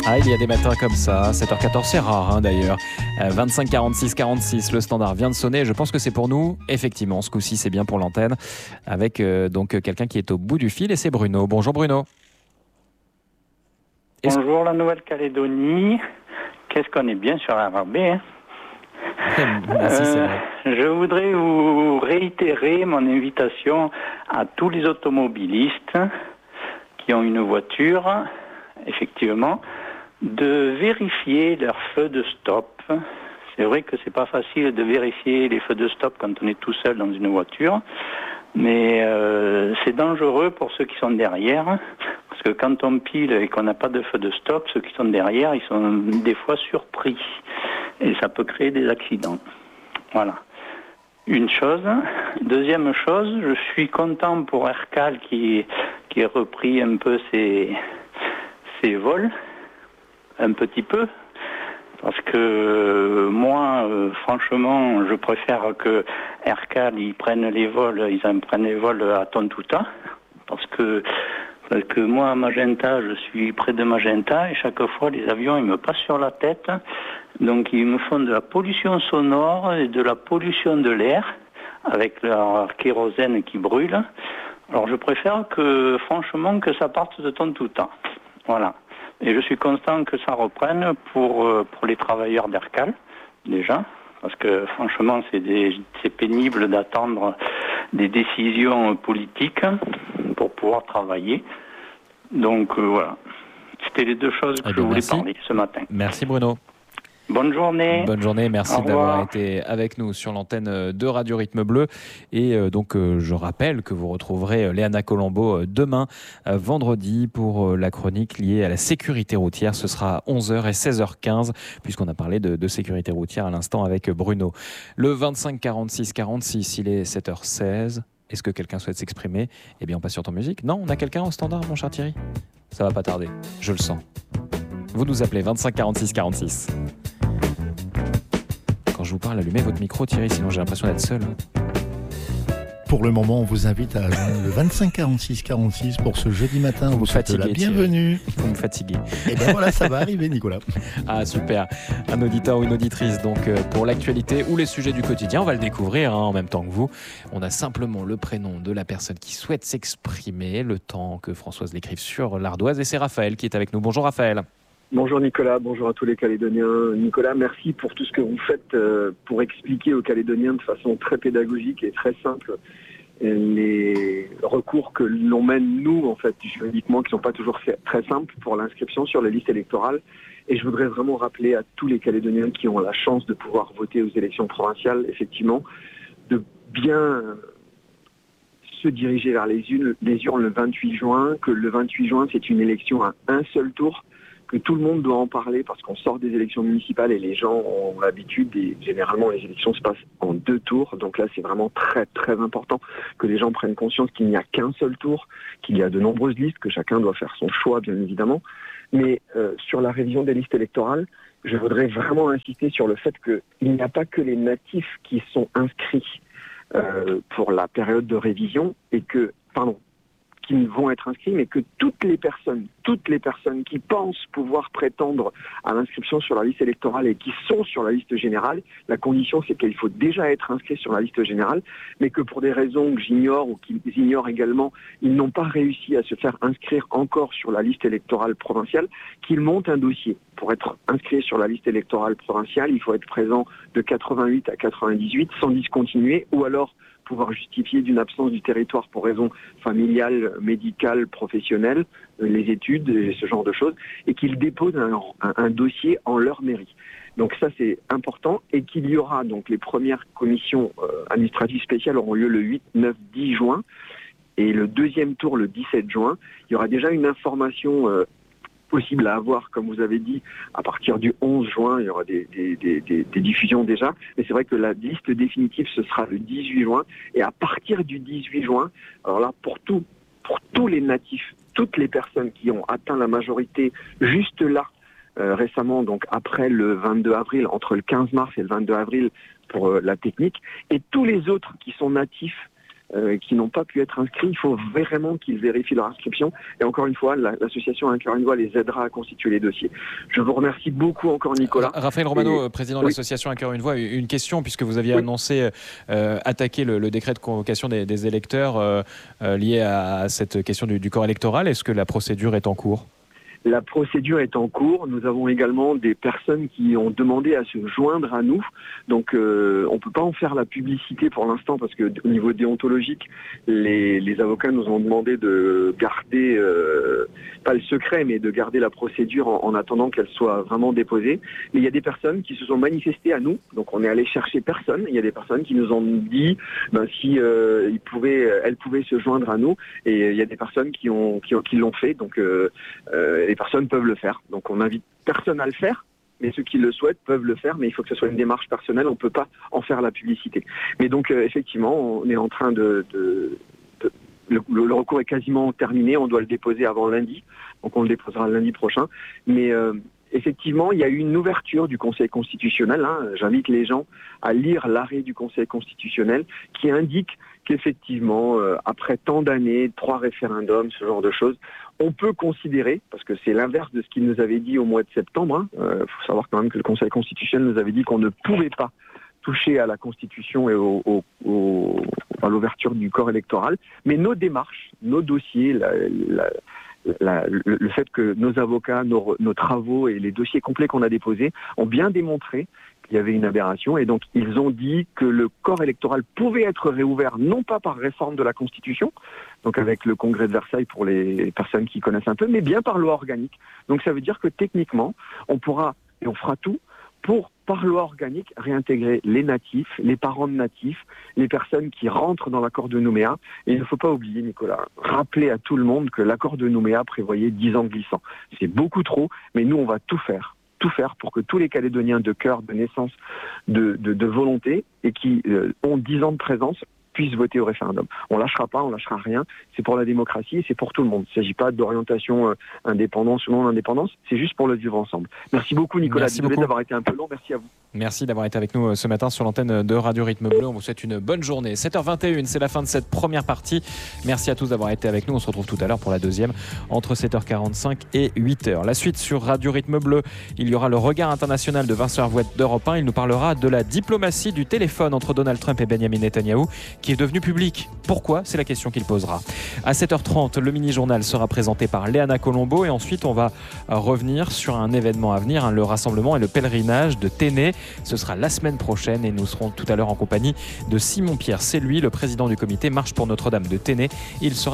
Ah, il y a des matins comme ça, 7h14, c'est rare d'ailleurs. 25 46 46, le standard vient de sonner. Je pense que c'est pour nous. Effectivement, ce coup-ci, c'est bien pour l'antenne. Avec donc quelqu'un qui est au bout du fil et c'est Bruno. Bonjour Bruno. Bonjour la Nouvelle-Calédonie. Qu'est-ce qu'on est bien sur RRB, hein. Merci, c'est vrai. Je voudrais vous réitérer mon invitation à tous les automobilistes qui ont une voiture, effectivement, de vérifier leur feu de stop. C'est vrai que c'est pas facile de vérifier les feux de stop quand on est tout seul dans une voiture, mais c'est dangereux pour ceux qui sont derrière, parce que quand on pile et qu'on n'a pas de feu de stop, ceux qui sont derrière, ils sont des fois surpris, et ça peut créer des accidents. Voilà. Une chose. Deuxième chose, je suis content pour Aircal qui a repris un peu ses vols, un petit peu, parce que moi, franchement, je préfère que Aircal ils prennent les vols à Tontouta, parce que moi, à Magenta, je suis près de Magenta, et chaque fois, les avions, ils me passent sur la tête. Donc, ils me font de la pollution sonore et de la pollution de l'air, avec leur kérosène qui brûle. Alors, je préfère franchement, que ça parte de Tontouta. Voilà. Et je suis content que ça reprenne pour les travailleurs d'Aircal, déjà. Parce que, franchement, c'est pénible d'attendre des décisions politiques pour pouvoir travailler. Donc, voilà. C'était les deux choses que je voulais parler ce matin. Merci Bruno. Bonne journée. Bonne journée, merci d'avoir été avec nous sur l'antenne de Radio Rythme Bleu. Et donc, je rappelle que vous retrouverez Léana Colombo demain, vendredi, pour la chronique liée à la sécurité routière. Ce sera 11h et 16h15, puisqu'on a parlé de sécurité routière à l'instant avec Bruno. Le 25 46 46, il est 7h16. Est-ce que quelqu'un souhaite s'exprimer ? Eh bien, on passe sur ton musique. Non, on a quelqu'un au standard, mon cher Thierry ? Ça va pas tarder, je le sens. Vous nous appelez 25 46 46. Quand je vous parle, allumez votre micro, Thierry, sinon j'ai l'impression d'être seul. Pour le moment, on vous invite à le 25 46 46 pour ce jeudi matin. Vous souhaitez la bienvenue. Vous me fatiguez. Et bien voilà, ça va arriver, Nicolas. Ah, super. Un auditeur ou une auditrice, donc pour l'actualité ou les sujets du quotidien, on va le découvrir en même temps que vous. On a simplement le prénom de la personne qui souhaite s'exprimer, le temps que Françoise l'écrive sur l'ardoise. Et c'est Raphaël qui est avec nous. Bonjour Raphaël. Bonjour Nicolas, bonjour à tous les Calédoniens. Nicolas, merci pour tout ce que vous faites pour expliquer aux Calédoniens de façon très pédagogique et très simple les recours que l'on mène, nous, en fait, juridiquement, qui ne sont pas toujours très simples pour l'inscription sur les listes électorales. Et je voudrais vraiment rappeler à tous les Calédoniens qui ont la chance de pouvoir voter aux élections provinciales, effectivement, de bien se diriger vers les urnes le 28 juin, que le 28 juin, c'est une élection à un seul tour, que tout le monde doit en parler parce qu'on sort des élections municipales et les gens ont l'habitude, et généralement les élections se passent en 2 tours, donc là c'est vraiment très très important que les gens prennent conscience qu'il n'y a qu'un seul tour, qu'il y a de nombreuses listes, que chacun doit faire son choix bien évidemment, mais sur la révision des listes électorales, je voudrais vraiment insister sur le fait qu'il n'y a pas que les natifs qui sont inscrits pour la période de révision et qui vont être inscrits, mais que toutes les personnes qui pensent pouvoir prétendre à l'inscription sur la liste électorale et qui sont sur la liste générale, la condition c'est qu'il faut déjà être inscrit sur la liste générale, mais que pour des raisons que j'ignore ou qu'ils ignorent également, ils n'ont pas réussi à se faire inscrire encore sur la liste électorale provinciale, qu'ils montent un dossier. Pour être inscrit sur la liste électorale provinciale, il faut être présent de 88 à 98 sans discontinuer, ou alors pouvoir justifier d'une absence du territoire pour raisons familiales, médicales, professionnelles, les études et ce genre de choses, et qu'ils déposent un dossier en leur mairie. Donc ça c'est important, et qu'il y aura donc les premières commissions administratives spéciales auront lieu le 8, 9, 10 juin, et le deuxième tour le 17 juin. Il y aura déjà une information possible à avoir, comme vous avez dit, à partir du 11 juin, il y aura des diffusions déjà, mais c'est vrai que la liste définitive, ce sera le 18 juin, et à partir du 18 juin, alors là, pour tous les natifs, toutes les personnes qui ont atteint la majorité juste là, récemment, donc après le 22 avril, entre le 15 mars et le 22 avril pour la technique, et tous les autres qui sont natifs qui n'ont pas pu être inscrits, il faut vraiment qu'ils vérifient leur inscription. Et encore une fois, l'association Un Cœur Une Voix les aidera à constituer les dossiers. Je vous remercie beaucoup encore, Nicolas. Raphaël Romano, président de l'association Un Cœur Une Voix, une question, puisque vous aviez annoncé attaquer le décret de convocation des électeurs lié à cette question du corps électoral. Est-ce que la procédure est en cours ? La procédure est en cours. Nous avons également des personnes qui ont demandé à se joindre à nous. Donc, on ne peut pas en faire la publicité pour l'instant parce que au niveau déontologique, les avocats nous ont demandé de garder, pas le secret, mais de garder la procédure en attendant qu'elle soit vraiment déposée. Mais il y a des personnes qui se sont manifestées à nous. Donc, on est allé chercher personne. Il y a des personnes qui nous ont dit si elles pouvaient se joindre à nous. Et il y a des personnes qui l'ont fait. Donc, les personnes peuvent le faire. Donc on n'invite personne à le faire, mais ceux qui le souhaitent peuvent le faire, mais il faut que ce soit une démarche personnelle, on ne peut pas en faire la publicité. Mais donc effectivement, on est en train le recours est quasiment terminé, on doit le déposer avant lundi, donc on le déposera lundi prochain. Mais effectivement, il y a eu une ouverture du Conseil constitutionnel. J'invite les gens à lire l'arrêt du Conseil constitutionnel qui indique qu'effectivement, après tant d'années, 3 référendums, ce genre de choses, on peut considérer, parce que c'est l'inverse de ce qu'il nous avait dit au mois de septembre, faut savoir quand même que le Conseil constitutionnel nous avait dit qu'on ne pouvait pas toucher à la Constitution et à l'ouverture du corps électoral, mais nos démarches, nos dossiers, le fait que nos avocats, nos travaux et les dossiers complets qu'on a déposés ont bien démontré qu'il y avait une aberration, et donc ils ont dit que le corps électoral pouvait être réouvert non pas par réforme de la Constitution, donc avec le Congrès de Versailles pour les personnes qui connaissent un peu, mais bien par loi organique. Donc ça veut dire que techniquement, on pourra et on fera tout pour, par loi organique, réintégrer les natifs, les parents de natifs, les personnes qui rentrent dans l'accord de Nouméa. Et il ne faut pas oublier, Nicolas, rappeler à tout le monde que l'accord de Nouméa prévoyait 10 ans glissants. C'est beaucoup trop, mais nous, on va tout faire pour que tous les Calédoniens de cœur, de naissance, de volonté, et qui ont 10 ans de présence, puissent voter au référendum. On lâchera pas, on lâchera rien. C'est pour la démocratie et c'est pour tout le monde. Il ne s'agit pas d'orientation indépendance ou non indépendance, c'est juste pour le vivre ensemble. Merci beaucoup, Nicolas. Désolé d'avoir été un peu long. Merci à vous. Merci d'avoir été avec nous ce matin sur l'antenne de Radio Rythme Bleu. On vous souhaite une bonne journée. 7h21, c'est la fin de cette première partie. Merci à tous d'avoir été avec nous. On se retrouve tout à l'heure pour la deuxième entre 7h45 et 8h. La suite sur Radio Rythme Bleu, il y aura le regard international de Vincent Hervouette d'Europe 1. Il nous parlera de la diplomatie du téléphone entre Donald Trump et Benjamin Netanyahou qui est devenu public. Pourquoi ? C'est la question qu'il posera. À 7h30, le mini-journal sera présenté par Léana Colombo et ensuite on va revenir sur un événement à venir, le rassemblement et le pèlerinage de Ténè. Ce sera la semaine prochaine et nous serons tout à l'heure en compagnie de Simon Pierre. C'est lui, le président du comité Marche pour Notre-Dame de Ténè. Il sera